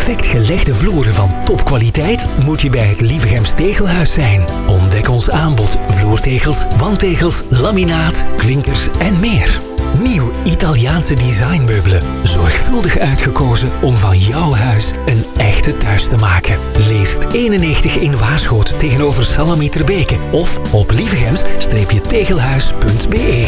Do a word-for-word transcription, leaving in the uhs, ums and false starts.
perfect gelegde vloeren van topkwaliteit moet je bij het Lievegems Tegelhuis zijn. Ontdek ons aanbod vloertegels, wandtegels, laminaat, klinkers en meer. Nieuw Italiaanse designmeubelen. Zorgvuldig uitgekozen om van jouw huis een echte thuis te maken. Leest eenennegentig in Waarschoot tegenover Salamieterbeke of op lievegems-tegelhuis punt be.